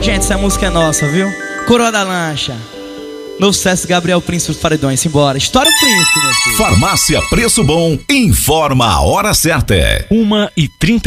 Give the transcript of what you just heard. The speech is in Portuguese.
Gente, essa música é nossa, viu? Coroa da Lancha. Novo sucesso, Gabriel Príncipe dos Paredões. Simbora. Estoura o Príncipe, meu filho. Farmácia Preço Bom informa a hora certa. 1h30.